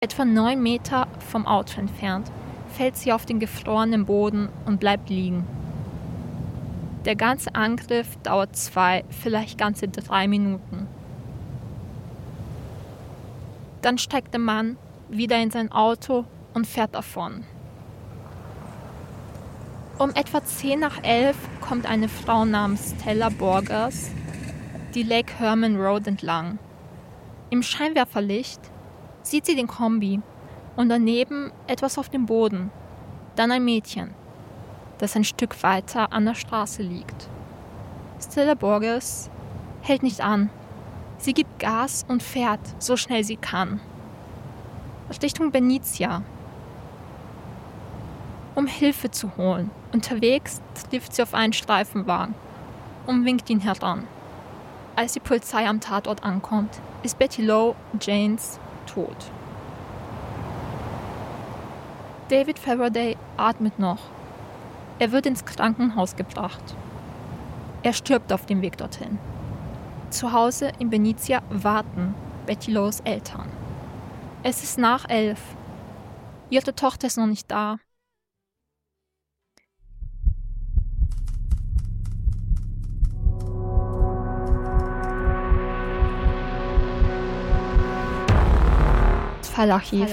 Etwa 9 Meter vom Auto entfernt fällt sie auf den gefrorenen Boden und bleibt liegen. Der ganze Angriff dauert 2, vielleicht ganze 3 Minuten. Dann steigt der Mann wieder in sein Auto und fährt davon. Um etwa 10:11 kommt eine Frau namens Stella Borgers die Lake Herman Road entlang. Im Scheinwerferlicht sieht sie den Kombi und daneben etwas auf dem Boden, dann ein Mädchen, das ein Stück weiter an der Straße liegt. Stella Borgers hält nicht an. Sie gibt Gas und fährt, so schnell sie kann, Richtung Benicia, um Hilfe zu holen. Unterwegs trifft sie auf einen Streifenwagen und winkt ihn heran. Als die Polizei am Tatort ankommt, ist Betty Lou Janes tot. David Faraday atmet noch. Er wird ins Krankenhaus gebracht. Er stirbt auf dem Weg dorthin. Zu Hause in Benicia warten Betty Lou's Eltern. Es ist nach 11. Ihre Tochter ist noch nicht da. Fallarchiv.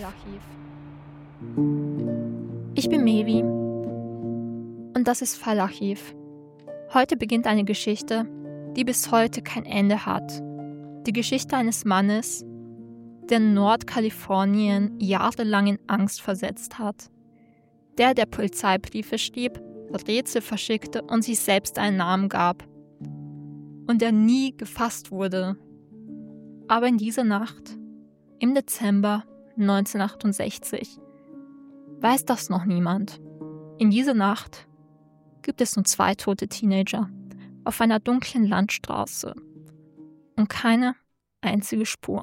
Ich bin Mevi und das ist Fallarchiv. Heute beginnt eine Geschichte, die bis heute kein Ende hat. Die Geschichte eines Mannes, der Nordkalifornien jahrelang in Angst versetzt hat. Der Polizeibriefe schrieb, Rätsel verschickte und sich selbst einen Namen gab. Und der nie gefasst wurde. Aber in dieser Nacht, im Dezember 1968, weiß das noch niemand. In dieser Nacht gibt es nur 2 tote Teenager auf einer dunklen Landstraße und keine einzige Spur.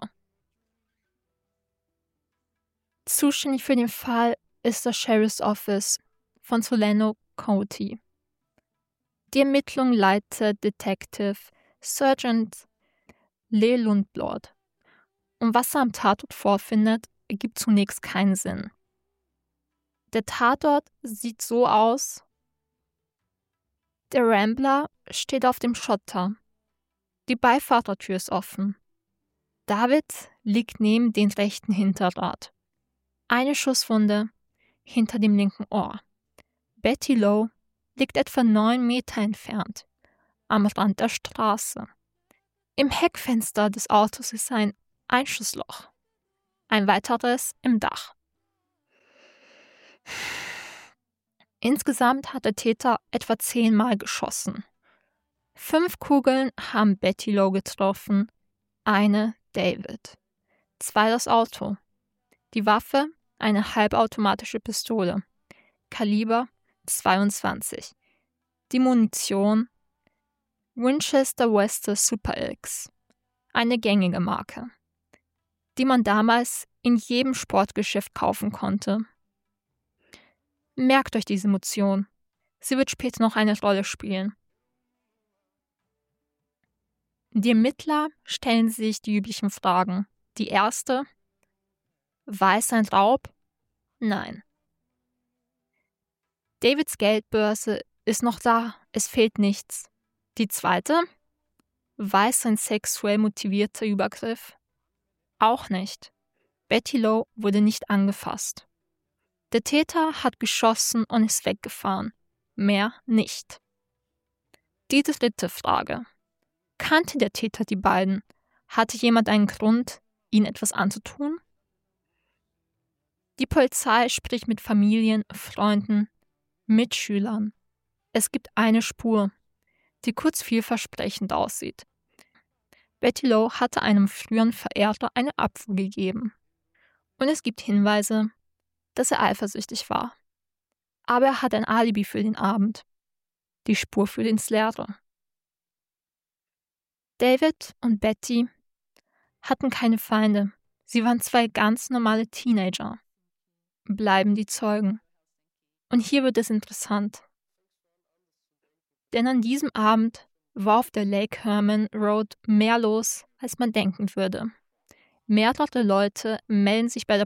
Zuständig für den Fall ist das Sheriff's Office von Solano County. Die Ermittlung leitet Detective Sergeant Lee Lundblad. Und was er am Tatort vorfindet, ergibt zunächst keinen Sinn. Der Tatort sieht so aus: Der Rambler steht auf dem Schotter. Die Beifahrertür ist offen. David liegt neben dem rechten Hinterrad. Eine Schusswunde hinter dem linken Ohr. Betty Lou liegt etwa 9 Meter entfernt, am Rand der Straße. Im Heckfenster des Autos ist ein Einschussloch. Ein weiteres im Dach. Insgesamt hat der Täter etwa 10 Mal geschossen. 5 Kugeln haben Betty Lou getroffen, eine David. 2 das Auto. Die Waffe, eine halbautomatische Pistole, Kaliber 22. Die Munition, Winchester Wester Super X, eine gängige Marke, die man damals in jedem Sportgeschäft kaufen konnte. Merkt euch diese Munition. Sie wird später noch eine Rolle spielen. Die Ermittler stellen sich die üblichen Fragen. Die erste: War es ein Raub? Nein. Davids Geldbörse ist noch da, es fehlt nichts. Die zweite: War es ein sexuell motivierter Übergriff? Auch nicht. Betty Lou wurde nicht angefasst. Der Täter hat geschossen und ist weggefahren. Mehr nicht. Die dritte Frage: Kannte der Täter die beiden? Hatte jemand einen Grund, ihnen etwas anzutun? Die Polizei spricht mit Familien, Freunden, Mitschülern. Es gibt eine Spur, die kurz vielversprechend aussieht. Betty Lou hatte einem früheren Verehrer eine Abfuhr gegeben. Und es gibt Hinweise, dass er eifersüchtig war. Aber er hat ein Alibi für den Abend. Die Spur führt ins Leere. David und Betty hatten keine Feinde. Sie waren 2 ganz normale Teenager. Bleiben die Zeugen. Und hier wird es interessant. Denn an diesem Abend war auf der Lake Herman Road mehr los, als man denken würde. Mehrere Leute melden sich bei der